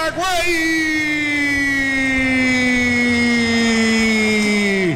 Paraguay.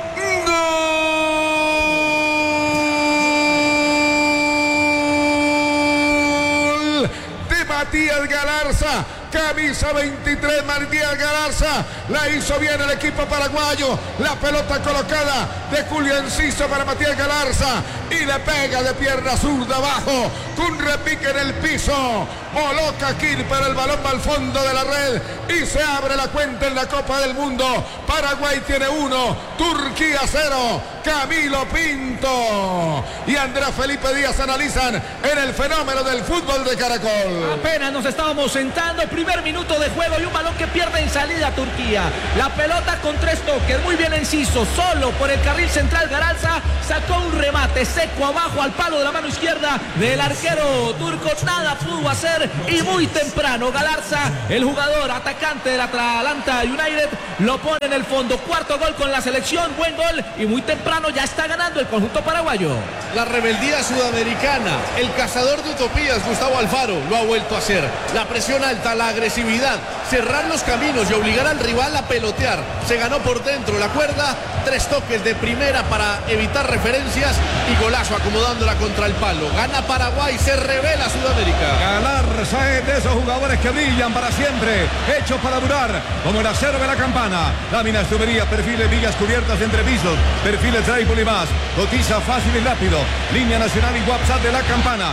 Gol de Matías Galarza. Camisa 23, Matías Galarza, la hizo bien el equipo paraguayo, la pelota colocada de Julio Enciso para Matías Galarza y le pega de pierna zurda abajo, con repique en el piso, Moloca Kir, pero el balón va al fondo de la red y se abre la cuenta en la Copa del Mundo. Paraguay tiene 1, Turquía 0, Camilo Pinto y Andrés Felipe Díaz analizan en el fenómeno del fútbol de Caracol. Apenas nos estábamos sentando, primer minuto de juego y un balón que pierde en salida Turquía. La pelota con 3 toques, muy bien Enciso, solo por el carril central. Galarza sacó un remate seco abajo al palo de la mano izquierda del arquero turco. Nada pudo hacer y muy temprano Galarza, el jugador atacante del Atalanta United, lo pone en el fondo. Cuarto gol con la selección, buen gol y muy temprano ya está ganando el conjunto paraguayo. La rebeldía sudamericana, el cazador de utopías Gustavo Alfaro lo ha vuelto a hacer. La presión alta, la agresividad, cerrar los caminos y obligar al rival a pelotear. Se ganó por dentro la cuerda, 3 toques de primera para evitar referencias y golazo acomodándola contra el palo. Gana Paraguay, se revela Sudamérica. Galarza es de esos jugadores que brillan para siempre, hechos para durar, como el acero de la campana. Láminas, tuberías, perfiles, vigas cubiertas entre pisos, perfiles Tribal y más. Cotiza fácil y rápido. Línea nacional y WhatsApp de la campana,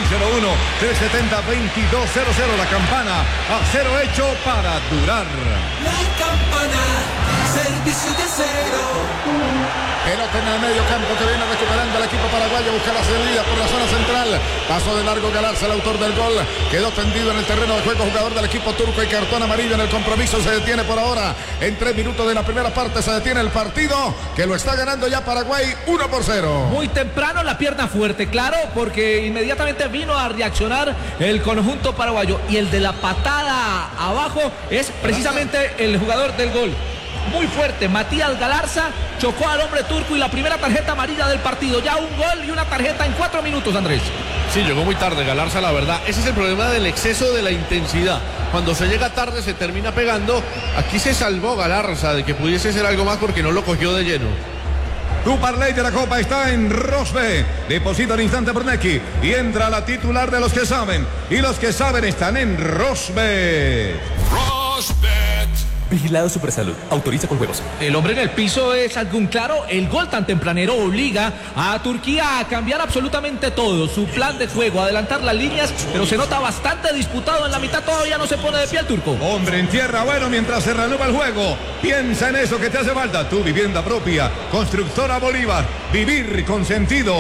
601-370-2200. La campana, acero hecho para durar. La campana, servicio de acero. Pelota en el medio campo que viene recuperando el equipo paraguayo, busca la salida por la zona central. Paso de largo Galarza, el autor del gol, quedó tendido en el terreno de juego, jugador del equipo turco y cartón amarillo en el compromiso. Se detiene por ahora, en 3 minutos de la primera parte se detiene el partido, que lo está ganando ya Paraguay 1-0. Muy temprano la pierna fuerte, claro, porque inmediatamente vino a reaccionar el conjunto paraguayo y el de la patada abajo es precisamente el jugador del gol. Muy fuerte, Matías Galarza chocó al hombre turco y la primera tarjeta amarilla del partido. Ya un gol y una tarjeta en 4 minutos, Andrés. Sí, llegó muy tarde Galarza, la verdad. Ese es el problema del exceso de la intensidad. Cuando se llega tarde se termina pegando. Aquí se salvó Galarza de que pudiese ser algo más porque no lo cogió de lleno. Tu parlay de la Copa está en Rosbe. Deposita al instante por Neki y entra la titular de los que saben. Y los que saben están en Rosbe. Rosbet. Vigilado Supersalud. Autoriza con juegos. El hombre en el piso es algún claro. El gol tan tempranero obliga a Turquía a cambiar absolutamente todo. Su plan de juego, adelantar las líneas, pero se nota bastante disputado en la mitad. Todavía no se pone de pie el turco. Hombre en tierra, bueno, mientras se reanuda el juego. Piensa en eso que te hace falta. Tu vivienda propia. Constructora Bolívar. Vivir con sentido.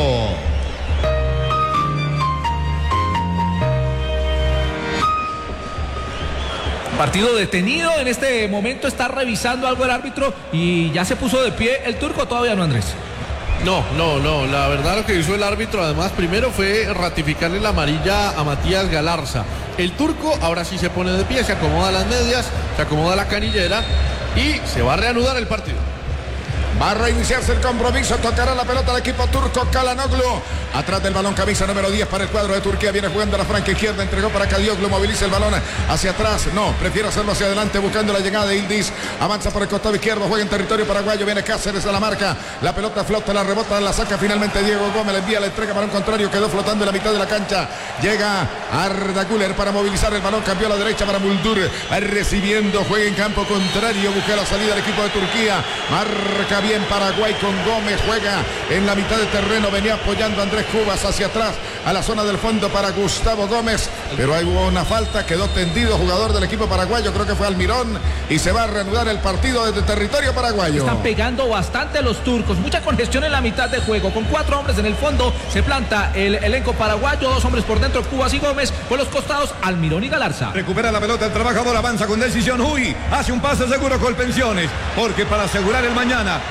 Partido detenido, en este momento está revisando algo el árbitro y ya se puso de pie el turco, todavía no, Andrés. No, la verdad lo que hizo el árbitro además primero fue ratificarle la amarilla a Matías Galarza. El turco ahora sí se pone de pie, se acomoda las medias, se acomoda la canillera y se va a reanudar el partido. Va a reiniciarse el compromiso, tocará la pelota al equipo turco Kalanoglu. Atrás del balón, camisa número 10 para el cuadro de Turquía. Viene jugando a la franca izquierda, entregó para Kadioglu, moviliza el balón hacia atrás. No, prefiere hacerlo hacia adelante, buscando la llegada de Ildiz. Avanza por el costado izquierdo, juega en territorio paraguayo. Viene Cáceres a la marca. La pelota flota, la rebota, la saca finalmente Diego Gómez. Le envía la entrega para un contrario, quedó flotando en la mitad de la cancha. Llega Arda Güler para movilizar el balón, cambió a la derecha para Muldur. Va recibiendo, juega en campo contrario, busca la salida del equipo de Turquía. Marca bien Paraguay con Gómez, juega en la mitad de terreno, venía apoyando a Andrés Cubas hacia atrás a la zona del fondo para Gustavo Gómez, pero ahí hubo una falta, quedó tendido jugador del equipo paraguayo, creo que fue Almirón, y se va a reanudar el partido desde territorio paraguayo. Están pegando bastante los turcos, mucha congestión en la mitad de juego, con 4 hombres en el fondo, se planta el elenco paraguayo, 2 hombres por dentro, Cubas y Gómez, por los costados, Almirón y Galarza. Recupera la pelota, el trabajador avanza con decisión, hace un pase seguro con pensiones, porque para asegurar el mañana,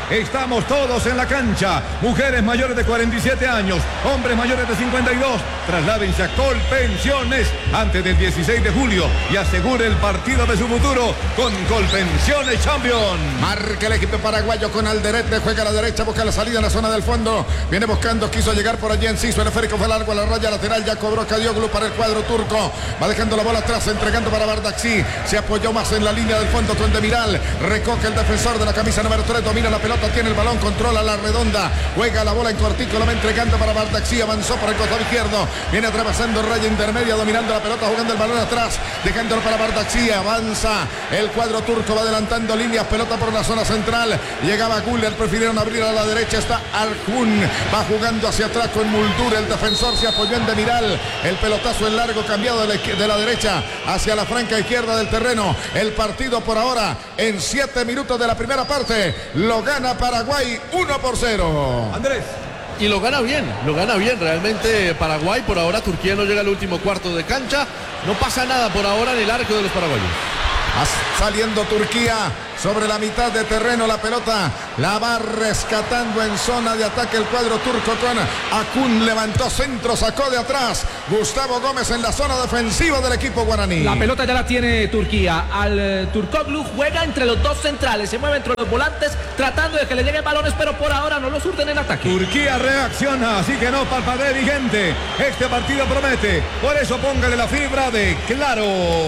Estamos todos en la cancha. Mujeres mayores de 47 años, hombres mayores de 52. Trasládense a Colpensiones antes del 16 de julio y asegure el partido de su futuro con Colpensiones Champion. Marca el equipo paraguayo con Alderete, juega a la derecha, busca la salida en la zona del fondo. Viene buscando, quiso llegar por allí Enciso, el esférico fue largo a la raya lateral, ya cobró Kadioglu para el cuadro turco. Va dejando la bola atrás, entregando para Bardakci. Se apoyó más en la línea del fondo con Demiral. Recoge el defensor de la camisa número 3, domina la pelota, tiene el balón, controla la redonda, juega la bola en cortico, la va entregando para Bardakci, avanzó por el costado izquierdo, viene atravesando raya intermedia, dominando la pelota, jugando el balón atrás, dejándolo para Bardakci, avanza el cuadro turco, va adelantando líneas, pelota por la zona central, llegaba Güler, prefirieron abrir a la derecha, está Arjun, va jugando hacia atrás con Muldur, el defensor se apoyó en Demiral, el pelotazo en largo cambiado de la derecha hacia la franca izquierda del terreno. El partido por ahora en 7 minutos de la primera parte lo gana Paraguay 1-0. Andrés. Y lo gana bien realmente Paraguay. Por ahora Turquía no llega al último cuarto de cancha, no pasa nada por ahora en el arco de los paraguayos. Saliendo Turquía sobre la mitad de terreno, la pelota la va rescatando en zona de ataque el cuadro turco con Akun, levantó centro, sacó de atrás Gustavo Gómez en la zona defensiva del equipo guaraní. La pelota ya la tiene Turquía, al Turkoglu juega entre los dos centrales, se mueve entre los volantes tratando de que le lleguen balones, pero por ahora no lo surten en ataque. Turquía reacciona, así que no parpadee, vigente. Este partido promete, por eso póngale la fibra de Claro.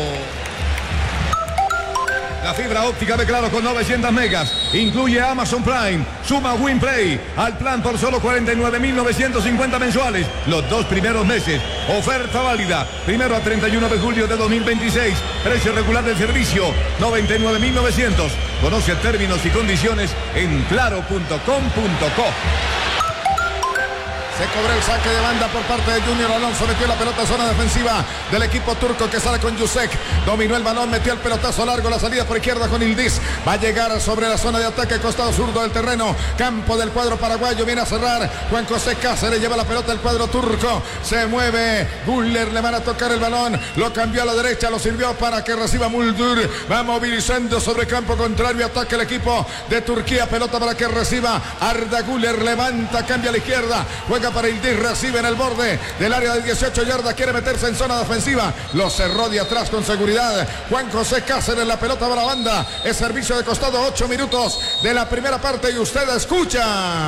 La fibra óptica de Claro con 900 megas. Incluye Amazon Prime. Suma WinPlay al plan por solo 49.950 mensuales. Los 2 primeros meses. Oferta válida. 1 a 31 de julio de 2026. Precio regular del servicio. 99.900. Conoce términos y condiciones en claro.com.co. Se cobró el saque de banda por parte de Junior Alonso, metió la pelota a zona defensiva del equipo turco que sale con Yusek, dominó el balón, metió el pelotazo largo, la salida por izquierda con Ildiz, va a llegar sobre la zona de ataque, costado zurdo del terreno, campo del cuadro paraguayo, viene a cerrar Juan José Cáceres, lleva la pelota el cuadro turco, se mueve Güler, le van a tocar el balón, lo cambió a la derecha, lo sirvió para que reciba Muldur, va movilizando sobre campo contrario, ataque el equipo de Turquía, pelota para que reciba Arda Güler, levanta, cambia a la izquierda, juega para Ildiz, recibe en el borde del área de 18 yardas, quiere meterse en zona defensiva, lo cerró de atrás con seguridad Juan José Cáceres, la pelota va a la banda, es servicio de costado, 8 minutos de la primera parte y usted escucha.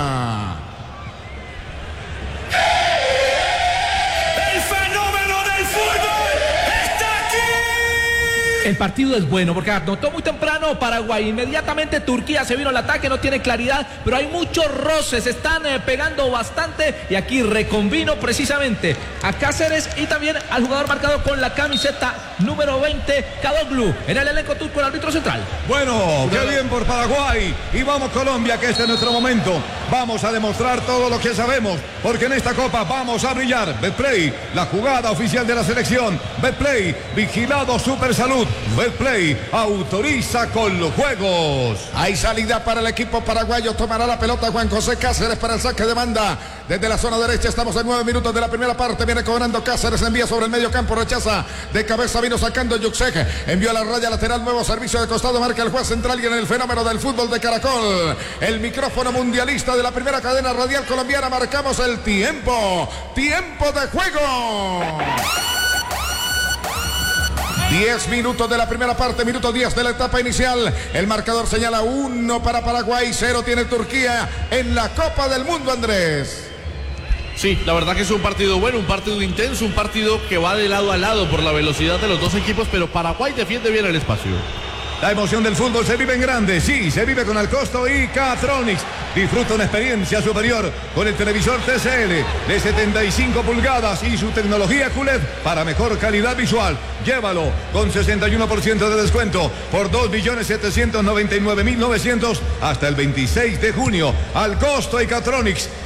El fenómeno del fútbol está aquí. El partido es bueno porque anotó muy temprano Paraguay, inmediatamente Turquía se vino al ataque, no tiene claridad, pero hay muchos roces, están pegando bastante y aquí reconvino precisamente a Cáceres y también al jugador marcado con la camiseta número 20, Kadioglu, en el elenco turco, el árbitro central. Bueno, qué bien por Paraguay. Y vamos Colombia, que este es nuestro momento. Vamos a demostrar todo lo que sabemos, porque en esta copa vamos a brillar. Betplay, la jugada oficial de la selección. Betplay, vigilado Super Salud. Betplay, autoriza con los juegos. Hay salida para el equipo paraguayo, tomará la pelota Juan José Cáceres para el saque de banda. Desde la zona derecha estamos en 9 minutos de la primera parte, viene cobrando Cáceres, envía sobre el medio campo, rechaza de cabeza, vino sacando Yuxek, envió a la raya lateral, nuevo servicio de costado, marca el juez central y en el fenómeno del fútbol de Caracol, el micrófono mundialista de la primera cadena radial colombiana, marcamos el tiempo de juego. 10 minutos de la primera parte, minuto 10 de la etapa inicial. El marcador señala 1 para Paraguay, 0 tiene Turquía en la Copa del Mundo, Andrés. Sí, la verdad que es un partido bueno, un partido intenso, un partido que va de lado a lado por la velocidad de los dos equipos, pero Paraguay defiende bien el espacio. La emoción del fútbol se vive en grande, sí, se vive con Alcosto y Catronics. Disfruta una experiencia superior con el televisor TCL de 75 pulgadas y su tecnología QLED para mejor calidad visual. Llévalo con 61% de descuento por 2.799.900 hasta el 26 de junio. Alcosto y Catronics,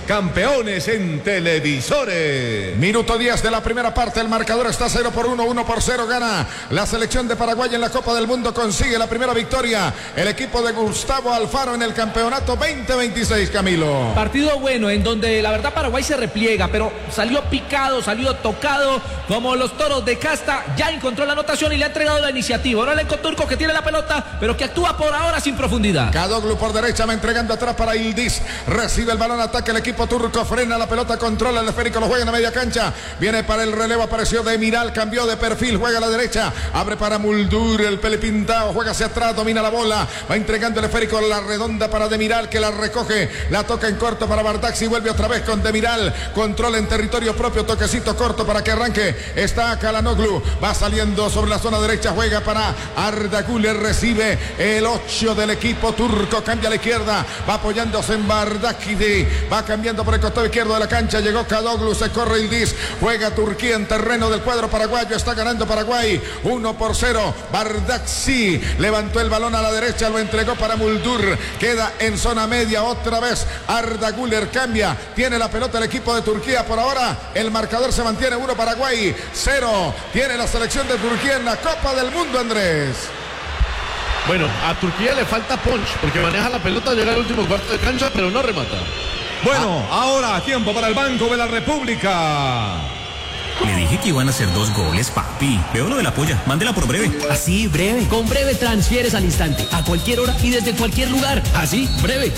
campeones en televisores. Minuto 10 de la primera parte, el marcador está 0-1, 1-0, gana la selección de Paraguay en la Copa del Mundo, consigue la primera victoria el equipo de Gustavo Alfaro en el campeonato 2026, Camilo. Partido bueno, en donde la verdad Paraguay se repliega, pero salió picado, salió tocado, como los toros de casta, ya encontró la anotación y le ha entregado la iniciativa. Ahora el elenco turco que tiene la pelota, pero que actúa por ahora sin profundidad. Kadoglu por derecha, va entregando atrás para Yildiz, recibe el balón, ataca el equipo turco, frena la pelota, controla el esférico, lo juega en la media cancha, viene para el relevo, apareció Demiral, cambió de perfil, juega a la derecha, abre para Muldur, el pele pintado, juega hacia atrás, domina la bola, va entregando el esférico, la redonda para Demiral, que la recoge, la toca en corto para Bardakci, vuelve otra vez con Demiral, controla en territorio propio, toquecito corto para que arranque, está Calhanoglu, va saliendo sobre la zona derecha, juega para Arda Güler, recibe el 8 del equipo turco, cambia a la izquierda, va apoyándose en Bardakci, va cambiando por el costado izquierdo de la cancha, llegó Kadoglu, se corre Yildiz, juega Turquía en terreno del cuadro paraguayo, está ganando Paraguay 1-0, Bardakci levantó el balón a la derecha, lo entregó para Muldur, queda en zona media, otra vez Arda Güler cambia, tiene la pelota el equipo de Turquía, por ahora el marcador se mantiene 1 Paraguay, 0 tiene la selección de Turquía en la Copa del Mundo, Andrés. Bueno, a Turquía le falta punch, porque maneja la pelota, llega al último cuarto de cancha, pero no remata. Bueno, ahora tiempo para el Banco de la República. Le dije que iban a hacer 2 goles, papi. Veo lo de la polla. Mándela por Breve. Así, Breve. Con Breve transfieres al instante, a cualquier hora y desde cualquier lugar. Así, Breve.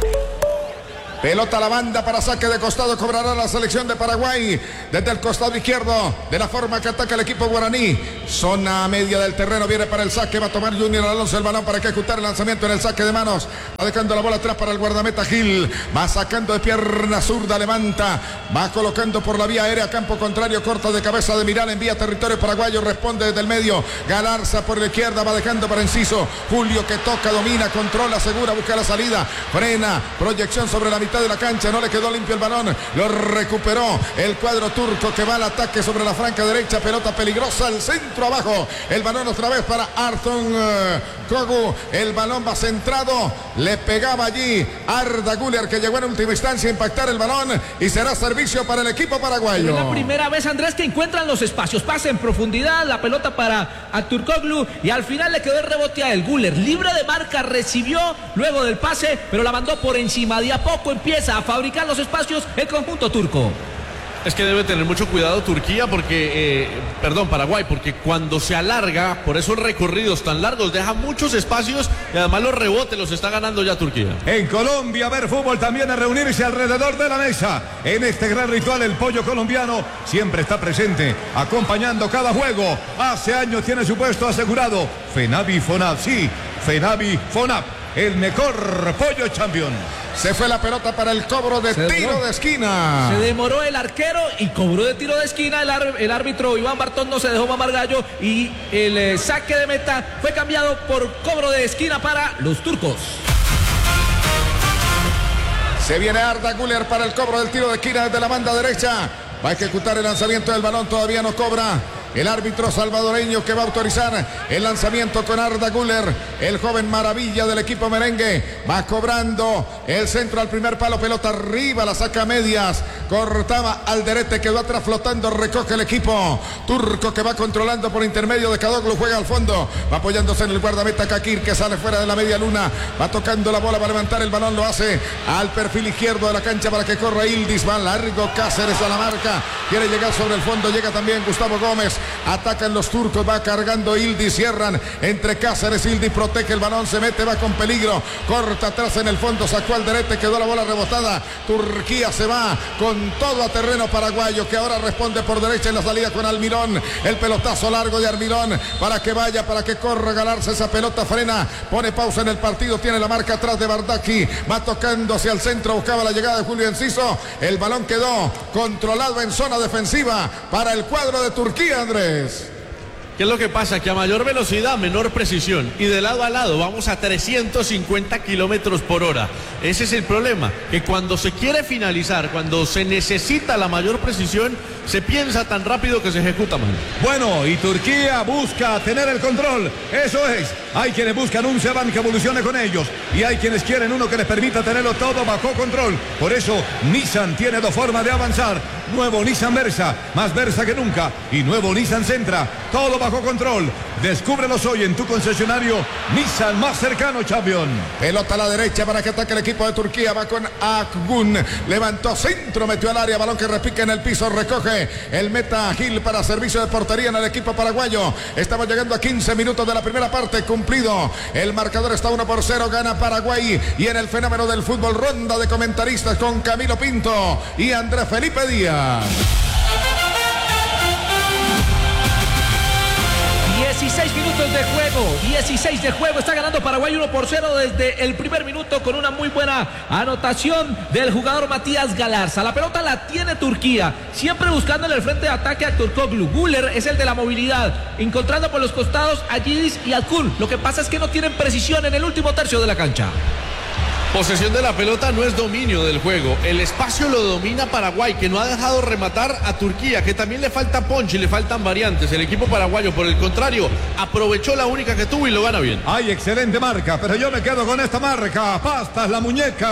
Pelota a la banda para saque de costado, cobrará la selección de Paraguay desde el costado izquierdo, de la forma que ataca el equipo guaraní. Zona media del terreno, viene para el saque, va a tomar Junior Alonso el balón para ejecutar el lanzamiento en el saque de manos. Va dejando la bola atrás para el guardameta Gil, va sacando de pierna zurda, levanta, va colocando por la vía aérea, campo contrario, corta de cabeza de Miral, envía territorio paraguayo, responde desde el medio, Galarza por la izquierda, va dejando para Enciso, Julio que toca, domina, controla, segura, busca la salida, frena, proyección sobre la mitad de la cancha, no le quedó limpio el balón, lo recuperó el cuadro turco que va al ataque sobre la franca derecha, pelota peligrosa al centro abajo, el balón otra vez para Arton Kogu, el balón va centrado, le pegaba allí Arda Güler que llegó en última instancia a impactar el balón y será servicio para el equipo paraguayo. Es la primera vez, Andrés, que encuentran los espacios, pasa en profundidad, la pelota para Aturkoglu y al final le quedó el rebote a el Güler, libre de marca, recibió luego del pase, pero la mandó por encima, de a poco empieza a fabricar los espacios el conjunto turco. Es que debe tener mucho cuidado Turquía porque, Paraguay, porque cuando se alarga, por esos recorridos tan largos, deja muchos espacios y además los rebotes los está ganando ya Turquía. En Colombia, ver fútbol también es reunirse alrededor de la mesa. En este gran ritual, el pollo colombiano siempre está presente, acompañando cada juego. Hace años tiene su puesto asegurado. Fenavi Fonap, sí, Fenavi Fonap, el mejor pollo champion. Se fue la pelota para el cobro de tiro de esquina. Se demoró el arquero y cobró de tiro de esquina. El árbitro Iván Bartón no se dejó mamar gallo y el saque de meta fue cambiado por cobro de esquina para los turcos. Se viene Arda Güler para el cobro del tiro de esquina desde la banda derecha. Va a ejecutar el lanzamiento del balón, todavía no cobra. El árbitro salvadoreño que va a autorizar el lanzamiento con Arda Güler, el joven maravilla del equipo merengue, va cobrando el centro al primer palo, pelota arriba, la saca a medias, cortaba Alderete, quedó atrás flotando, recoge el equipo turco que va controlando por intermedio de Kadoglu, juega al fondo, va apoyándose en el guardameta Kakir que sale fuera de la media luna, va tocando la bola, va a levantar el balón, lo hace al perfil izquierdo de la cancha para que corra Yildiz, va largo Cáceres a la marca, quiere llegar sobre el fondo, llega también Gustavo Gómez. Atacan los turcos, va cargando Yildiz, cierran entre Cáceres, Yildiz protege el balón, se mete, va con peligro, corta atrás en el fondo, sacó Alderete, quedó la bola rebotada, Turquía se va con todo a terreno paraguayo que ahora responde por derecha en la salida con Almirón, el pelotazo largo de Almirón para que vaya, para que corra, ganarse esa pelota, frena, pone pausa en el partido, tiene la marca atrás de Bardakci, va tocando hacia el centro, buscaba la llegada de Julio Enciso, el balón quedó controlado en zona defensiva para el cuadro de Turquía, Andrés. ¿Qué es lo que pasa? Que a mayor velocidad, menor precisión. Y de lado a lado vamos a 350 kilómetros por hora. Ese es el problema, que cuando se quiere finalizar, cuando se necesita la mayor precisión, se piensa tan rápido que se ejecuta mal. Bueno, y Turquía busca tener el control. Eso es. Hay quienes buscan un Sevan que evolucione con ellos. Y hay quienes quieren uno que les permita tenerlo todo bajo control. Por eso, Nissan tiene dos formas de avanzar. Nuevo Nissan Versa, más Versa que nunca. Y nuevo Nissan Sentra, todo bajo control. Descúbrelos hoy en tu concesionario Nissan más cercano, champion. Pelota a la derecha para que ataque el equipo de Turquía. Va con Akgun. Levantó centro, metió al área. Balón que repica en el piso. Recoge el meta Gil para servicio de portería en el equipo paraguayo. Estamos llegando a 15 minutos de la primera parte. Cumplido. El marcador está 1-0. Gana Paraguay. Y en el fenómeno del fútbol, ronda de comentaristas con Camilo Pinto y Andrés Felipe Díaz. 16 minutos de juego, 16 de juego, está ganando Paraguay 1-0 desde el primer minuto con una muy buena anotación del jugador Matías Galarza. La pelota la tiene Turquía, siempre buscando en el frente de ataque a Turkoglu. Güler es el de la movilidad, encontrando por los costados a Yildiz y Akul. Lo que pasa es que no tienen precisión en el último tercio de la cancha. Posesión de la pelota no es dominio del juego. El espacio lo domina Paraguay, que no ha dejado rematar a Turquía, que también le falta punch y le faltan variantes. El equipo paraguayo, por el contrario, aprovechó la única que tuvo y lo gana bien. Hay excelente marca, pero yo me quedo con esta marca. Pastas la muñeca.